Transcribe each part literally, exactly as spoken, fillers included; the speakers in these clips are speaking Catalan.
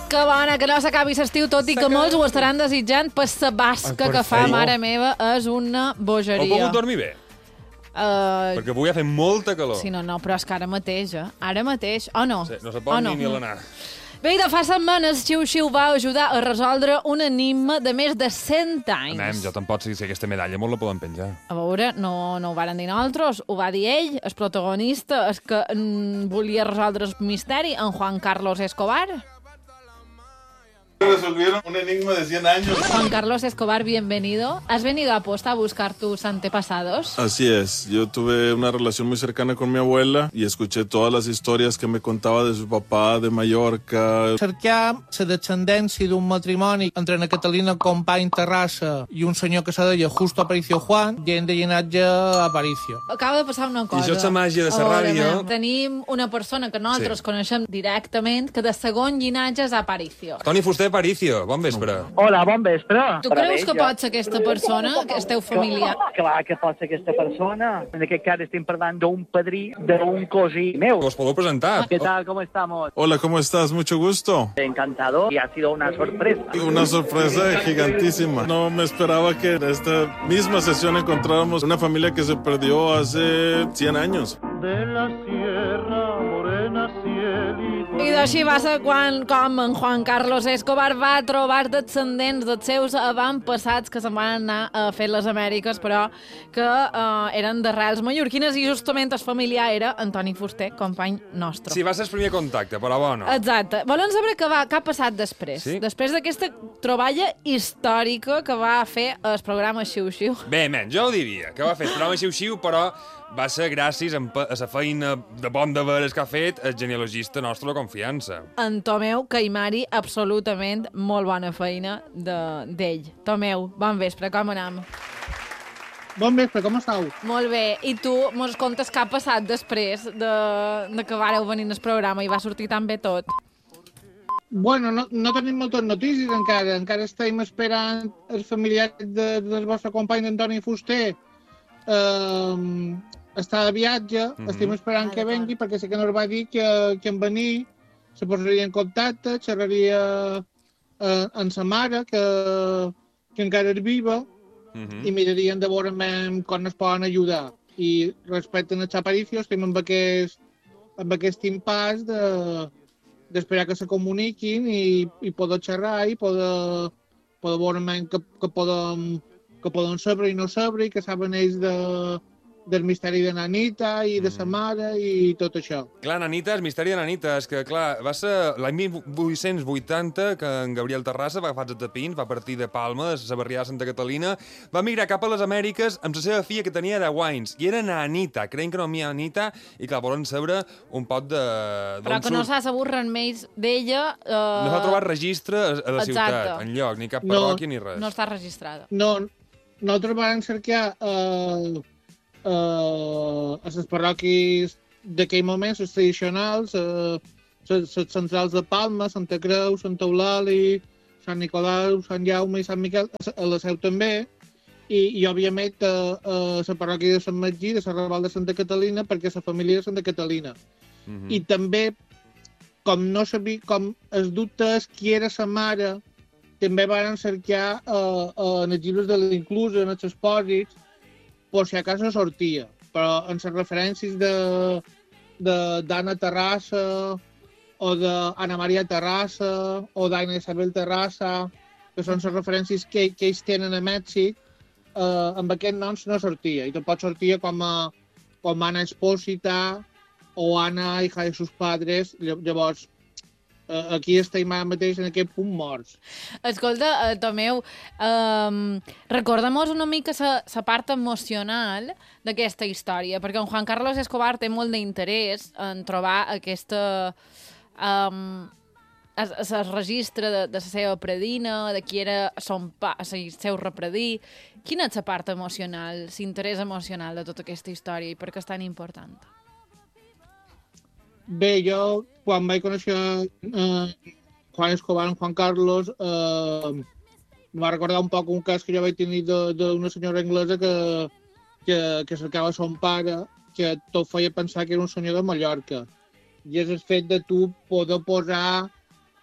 Que bona, que no s'acabi l'estiu, tot i que molts ho estaran desitjant, per la basca que fa, mare meva, és una bogeria. Heu pogut dormir bé? Uh, Perquè avui ha fet molta calor. Sí, no, no, però és que ara mateix, eh? Ara mateix, o oh, no? Sí, no se pot oh, no. ni, ni l'anar. Bé, de fa setmanes, Xiu Xiu va ajudar a resoldre un enigma de més de cent anys. Anem, jo tampoc sé si aquesta medalla molt la poden penjar. A veure, no, no ho varen dir nosaltres, ho va dir ell, el protagonista, el que mm, volia resoldre el misteri, en Juan Carlos Escobar. Resolvieron un enigma de cien años. Juan Carlos Escobar, bienvenido. ¿Has venido a posta a buscar tus antepasados? Así es, yo tuve una relación muy cercana con mi abuela y escuché todas las historias que me contaba de su papá de Mallorca. Cercar la descendència d'un matrimoni entre Ana Catalina Company Terrassa i un senyor que se deia Justo Aparicio Juan, gent de llinatge Aparicio. Acaba de passar una cosa. I això és la màgia de la ràdio. Tenim una persona que nosaltres sí. coneixem directament, que de segon llinatge és Aparicio. Toni Fuster Aparicio, bon vespre. Hola, bon vespre. Tu creus que pot ser aquesta persona, que esteu familiar? Clar, clar que pot ser aquesta persona. En aquest cas estem parlant d'un padrí d'un cosí meu. Us podeu presentar? ¿Qué tal? ¿Cómo estamos? Hola, ¿cómo estás? Mucho gusto. Encantado. Y ha sido una sorpresa. Una sorpresa gigantísima. No me esperaba que en esta misma sesión encontráramos una familia que se perdió hace cien años. De la sierra morena ciel y... I d'així va ser quan, com en Juan Carlos Escobar va trobar descendents dels seus avantpassats que se'n van anar a fer les Amèriques, però que uh, eren d'arrels mallorquines, i justament el familiar era Antoni Fuster, company nostre. Sí, va ser el primer contacte, però bueno. Exacte. Volem saber què, va, què ha passat després. Sí? Després d'aquesta troballa històrica que va fer el programa Xiu Xiu. Bé, men, jo ho diria, que va fer el programa Xiu Xiu, però va ser gràcies a la feina de bon de veres que ha fet el genealogista nostre de confiança. En Tomeu Caimari, absolutament molt bona feina d'ell. De, Tomeu, bon vespre, com anem? Bon vespre, com esteu? Molt bé. I tu mos contes què ha passat després de, de que vareu venir al programa i va sortir tan bé tot? Bueno, no, no tenim moltes notícies encara. Encara estem esperant els familiars de, del vostre company d'Antoni Fuster. Uh, està de viatge, mm-hmm. estem esperant ah, que vengui, perquè sé que no va dir que, que en venir se posaria en contacte, xerraria uh, amb sa mare, que, que encara és viva, mm-hmm. i mirarien de veure com es poden ajudar. I respecte a Aparicio, estem amb aquest, amb aquest impàs de, d'esperar que se comuniquin i, i poder xerrar i poder, poder veure que, que poden que poden saber i no saber, i que saben ells de, del misteri de Nanita i de sa mare i tot això. Clar, Nanita, el misteri de Nanita, és que, clar, va ser l'any mil vuit-cents vuitanta que en Gabriel Terrassa va agafar els tapins, va partir de Palma, de la barriada de Santa Catalina, va migrar cap a les Amèriques amb la seva filla que tenia deu anys, i era Nanita, creient que no havia Anita, i clar, volen saber un pot de... Però que no s'ha sabut res més d'ella... Uh... No s'ha trobat registre a la Exacte. ciutat, enlloc, ni cap parròquia no, ni res. No està registrada. No, nosaltres vam cercar uh, uh, a les parròquies d'aquell moment, les tradicionals, uh, les centrals de Palma, Santa Creu, Santa Eulàlia, Sant Nicolau, Sant Jaume i Sant Miquel, a la Seu també, i, i òbviament a, a la parròquia de Sant Magí, de la Raval de Santa Catalina, perquè la família de Santa Catalina. Mm-hmm. I també, com no sabia, com es dubte és qui era sa mare, també van cercar uh, uh, en els llibres de l'inclusa, en els expòsits, per si a casa sortia. Però en les referències de, de d'Anna Terrassa, o d'Anna Maria Terrassa, o d'Anna Isabel Terrassa, que són les referències que, que ells tenen a Mèxic, uh, amb aquest nom no sortia. I tampoc sortia com, a, com Anna Espósita o Anna, hija de sus padres. Llavors, aquí estem ara mateix en aquest punt morts. Escolta, uh, Tomeu, um, recorda'm-nos una mica la part emocional d'aquesta història, perquè en Juan Carlos Escobar té molt d'interès en trobar aquesta... Um, el, el registre de, de la seva predina, de qui era son pa, el seu repredí. Quina és la part emocional, l'interès emocional de tota aquesta història i per què és tan important? Bé, jo, quan vaig conèixer eh, Juan Escobar, Juan Carlos, eh, em va recordar un poc un cas que jo vaig tenir d'una senyora anglesa que, que, que cercava son pare, que tot feia pensar que era un senyor de Mallorca. I és el fet de tu poder posar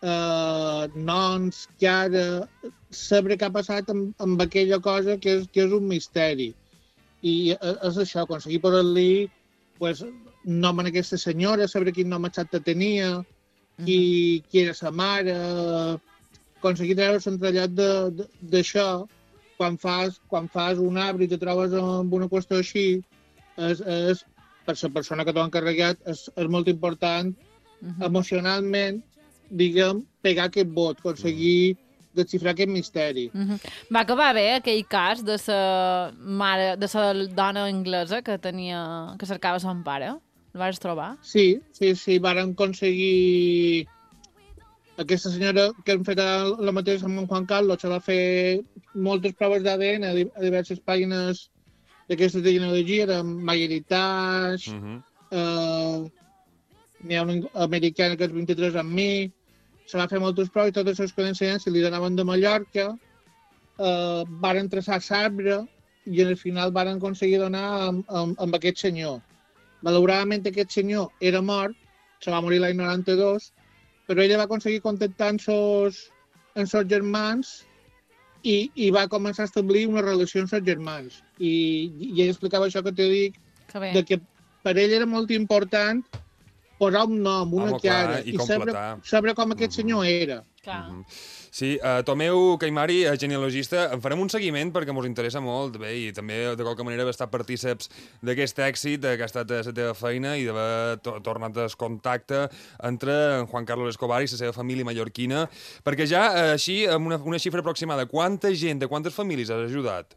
eh, noms, cara, saber què ha passat amb, amb aquella cosa que és, que és un misteri. I és això, aconseguir posar-li pues, nom en aquesta senyora, saber quin nom exacte tenia, qui, uh-huh. qui era sa mare, aconseguir treure l'entrellat d'això. Quan fas, quan fas un arbre i te trobes amb una qüestió així, és, és per la persona que t'ho ha encarregat, és, és molt important uh-huh. emocionalment, diguem, pegar aquest vot, aconseguir desxifrar aquest misteri. Uh-huh. Va acabar bé aquell cas de la mare, de la dona anglesa que tenia, que cercava son pare? El vas trobar? Sí, sí, sí, varen aconseguir aquesta senyora que hem fet la mateixa amb en Juan Carlos, se va fer moltes proves d'A D N a diverses pàgines d'aquestes de genealogia, de MyHeritage, uh-huh. eh, n'hi ha una americana que és vint-i-tres amb mi, se va fer moltes proves i totes les coincidències li donaven de Mallorca, eh, varen traçar l'arbre i al final varen aconseguir donar amb, amb, amb aquest senyor. Malauradament aquest senyor era mort, se va morir l'any noranta-dos, però ella va aconseguir contactar amb els seus germans i, i va començar a establir una relació amb els seus germans. I, i ell explicava això que t'he dit, que, de que per ell era molt important posar un nom, una Home, cara, clar, i, i saber, saber com aquest senyor era. Clar. Mm-hmm. Sí, uh, Tomeu Caimari, genealogista, en farem un seguiment perquè ens interessa molt, bé, i també de qualque manera haver estat partíceps d'aquest èxit, que ha estat la teva feina i d'haver to tornat el contacte entre en Juan Carlos Escobar i la seva família mallorquina, perquè ja així, amb una, una xifra aproximada, quanta gent, de quantes famílies has ajudat?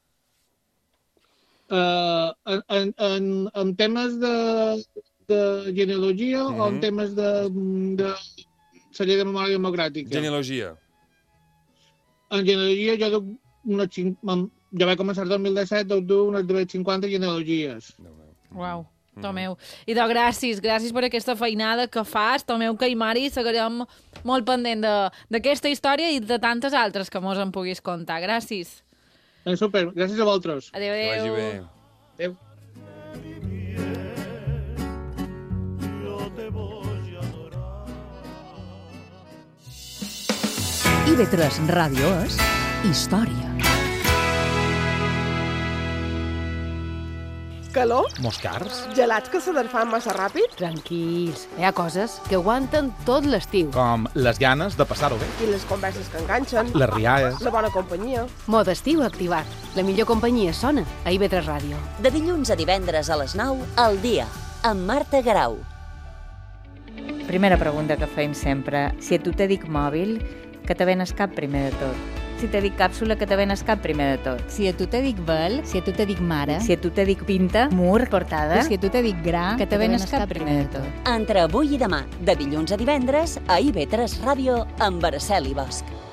Uh, en, en, en temes de, de genealogia mm-hmm. o en temes de, de la llei de memòria democràtica? Genealogia. En genealogia jo duc unes cinc... Jo vaig començar el dos mil disset, duc unes cinquanta genealogies. Uau, Tomeu. I de gràcies, gràcies per aquesta feinada que fas, Tomeu Caimari, seguirem molt pendent d'aquesta història i de tantes altres que mos en puguis contar. Gràcies. Ben, super, gràcies a vosaltres. Adéu, adéu. Que vagi bé. Adéu. I ve tres Ràdio és història. Calor? Moscars? Gelats que se desfan massa ràpid? Tranquils, hi ha coses que aguanten tot l'estiu. Com les ganes de passar-ho bé. I les converses que enganxen. Les rialles. La bona companyia. Mode estiu activat. La millor companyia sona a I V tres Ràdio. De dilluns a divendres a les nou, al dia, amb Marta Garau. Primera pregunta que feim sempre. Si a tu te dic mòbil, que te ven el cap primer de tot. Si te dic càpsula, que te ven el cap primer de tot. Si a tu te dic vel, si a tu te dic mare, si a tu te dic pinta, mur, portada, i si a tu te dic gra, que te ven el cap primer de tot. Entre avui i demà, de dilluns a divendres, a I V tres Ràdio, amb Araceli Bosch.